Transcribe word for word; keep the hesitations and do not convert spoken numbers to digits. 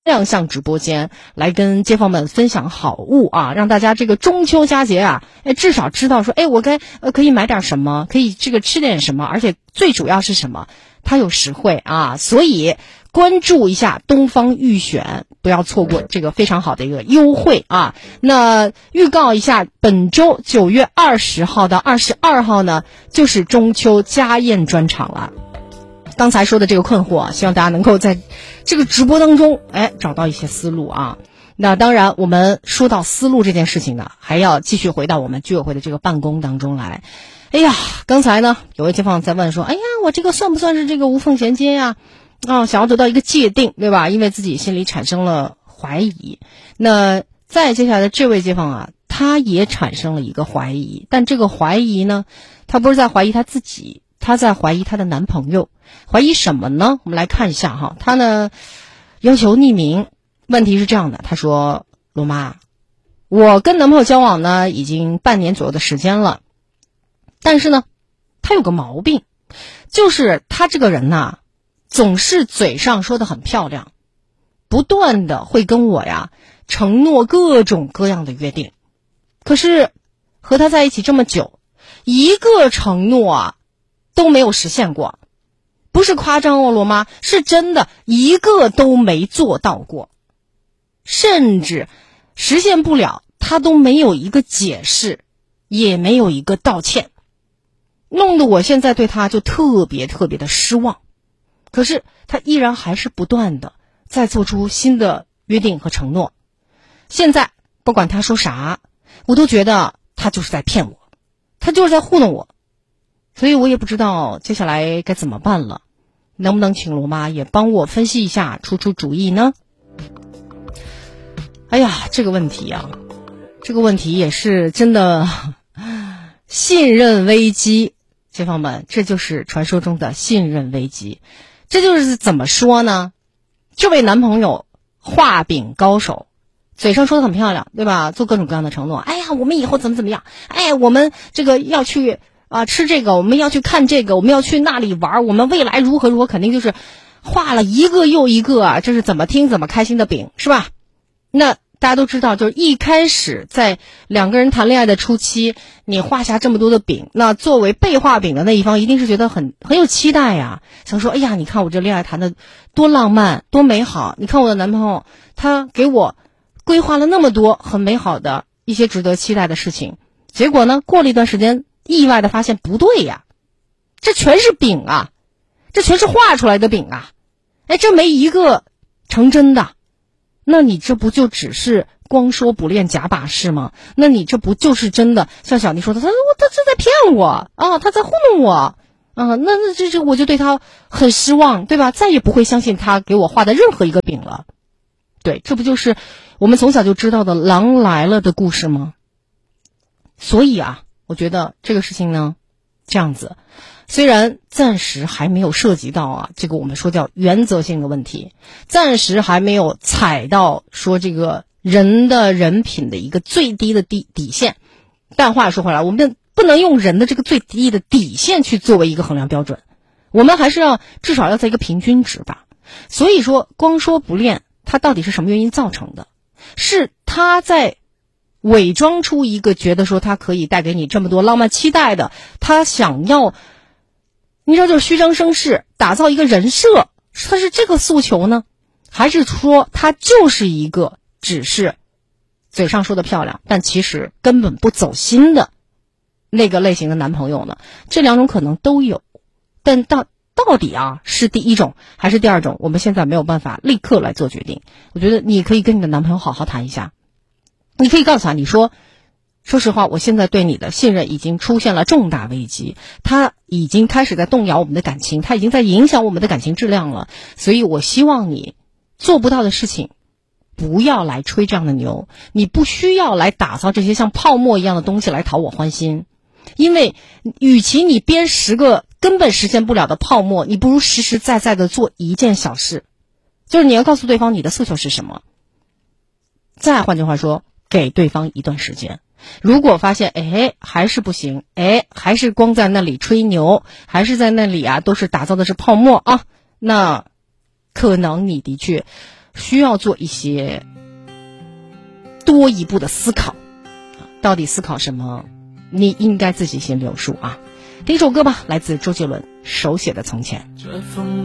亮相直播间来跟街坊们分享好物啊，让大家这个中秋佳节啊，哎，至少知道说，哎，我该呃可以买点什么，可以这个吃点什么，而且最主要是什么，它有实惠啊，所以关注一下东方预选，不要错过这个非常好的一个优惠啊。那预告一下，本周九月二十号到二十二号呢，就是中秋家宴专场了。刚才说的这个困惑，希望大家能够在这个直播当中，哎，找到一些思路啊。那当然，我们说到思路这件事情呢，还要继续回到我们居委会的这个办公当中来。哎呀，刚才呢，有位街坊在问说，哎呀，我这个算不算是这个无缝衔接呀？啊，想要得到一个界定，对吧？因为自己心里产生了怀疑。那再接下来的这位街坊啊，他也产生了一个怀疑，但这个怀疑呢，他不是在怀疑他自己，他在怀疑他的男朋友。怀疑什么呢？我们来看一下哈，他呢要求匿名。问题是这样的，他说：罗妈，我跟男朋友交往呢已经半年左右的时间了，但是呢他有个毛病，就是他这个人呐，总是嘴上说的很漂亮，不断的会跟我呀承诺各种各样的约定，可是和他在一起这么久，一个承诺啊都没有实现过。不是夸张哦，罗妈，是真的，一个都没做到过，甚至实现不了，他都没有一个解释，也没有一个道歉，弄得我现在对他就特别特别的失望。可是他依然还是不断的在做出新的约定和承诺。现在不管他说啥，我都觉得他就是在骗我，他就是在糊弄我。所以我也不知道接下来该怎么办了，能不能请罗妈也帮我分析一下，出出主意呢？哎呀，这个问题啊，这个问题也是真的信任危机，街坊们，这就是传说中的信任危机。这就是怎么说呢？这位男朋友画饼高手，嘴上说的很漂亮，对吧？做各种各样的承诺，哎呀，我们以后怎么怎么样，哎，我们这个要去啊，吃这个，我们要去看这个，我们要去那里玩，我们未来如何如何，肯定就是画了一个又一个啊，这是怎么听怎么开心的饼，是吧？那大家都知道，就是一开始在两个人谈恋爱的初期，你画下这么多的饼，那作为被画饼的那一方，一定是觉得很很有期待呀，想说，哎呀，你看我这恋爱谈的多浪漫，多美好，你看我的男朋友，他给我规划了那么多很美好的一些值得期待的事情，结果呢，过了一段时间，意外的发现不对呀，这全是饼啊，这全是画出来的饼啊，哎，这没一个成真的，那你这不就只是光说不练假把式吗？那你这不就是真的像小妮说的，他他是在骗我啊，他在糊弄我啊，那那这这我就对他很失望，对吧？再也不会相信他给我画的任何一个饼了。对，这不就是我们从小就知道的狼来了的故事吗？所以啊，我觉得这个事情呢，这样子，虽然暂时还没有涉及到啊，这个我们说叫原则性的问题，暂时还没有踩到说这个人的人品的一个最低的底底线，但话说回来，我们不能用人的这个最低的底线去作为一个衡量标准，我们还是要至少要在一个平均值吧。所以说，光说不练，它到底是什么原因造成的？是他在伪装出一个觉得说他可以带给你这么多浪漫期待的，他想要，你知道，就是虚张声势，打造一个人设，他是这个诉求呢，还是说他就是一个只是嘴上说的漂亮，但其实根本不走心的那个类型的男朋友呢？这两种可能都有，但到到底啊是第一种还是第二种，我们现在没有办法立刻来做决定。我觉得你可以跟你的男朋友好好谈一下，你可以告诉他，你说，说实话，我现在对你的信任已经出现了重大危机，他已经开始在动摇我们的感情，他已经在影响我们的感情质量了，所以我希望你做不到的事情不要来吹这样的牛，你不需要来打造这些像泡沫一样的东西来讨我欢心，因为与其你编十个根本实现不了的泡沫，你不如实实在在的做一件小事，就是你要告诉对方你的诉求是什么。再换句话说，给对方一段时间，如果发现哎还是不行，哎还是光在那里吹牛，还是在那里啊都是打造的是泡沫啊，那可能你的确需要做一些多一步的思考，到底思考什么，你应该自己心里有数啊。听首歌吧，来自周杰伦手写的从前。